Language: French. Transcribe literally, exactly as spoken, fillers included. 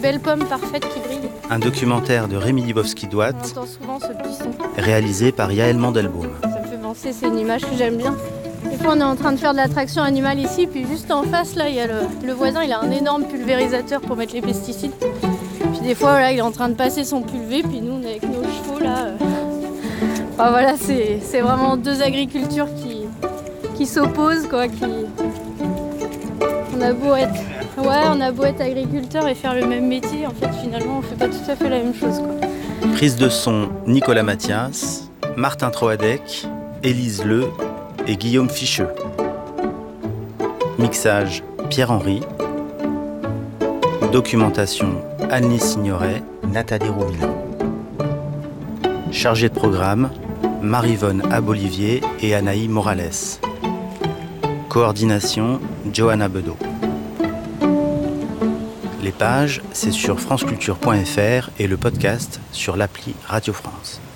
Belle pomme parfaite qui brille. Un documentaire de Rémi On Libowski-Douat, entend souvent ce petit son. réalisé par Yaël Mandelbaum. Ça me fait penser, c'est une image que j'aime bien. Des fois, on est en train de faire de l'attraction animale ici, puis juste en face, là, il y a le, le voisin, il a un énorme pulvérisateur pour mettre les pesticides. Puis des fois, voilà, il est en train de passer son pulvé, puis nous, on est avec nos chevaux, là. euh. Enfin, voilà, c'est, c'est vraiment deux agricultures qui, qui s'opposent, quoi. Qui... On a beau être... Ouais, on a beau être agriculteur et faire le même métier, en fait, finalement, on fait pas tout à fait la même chose, quoi. Prise de son Nicolas Mathias, Martin Troadec, Élise Le et Guillaume Ficheux. Mixage Pierre-Henry. Documentation Annie Signoret, Nathalie Rouvillain. Chargé de programme Marivonne Abolivier et Anaï Morales. Coordination Johanna Bedeau. Les pages, c'est sur franceculture point f r et le podcast sur l'appli Radio France.